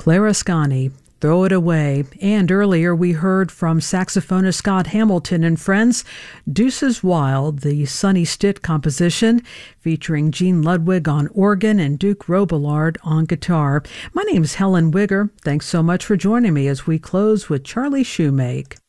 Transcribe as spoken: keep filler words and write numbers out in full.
Clara Sconnie, Throw It Away. And earlier we heard from saxophonist Scott Hamilton and Friends, Deuces Wild, the Sonny Stitt composition featuring Gene Ludwig on organ and Duke Robillard on guitar. My name is Helen Wigger. Thanks so much for joining me as we close with Charlie Shoemake.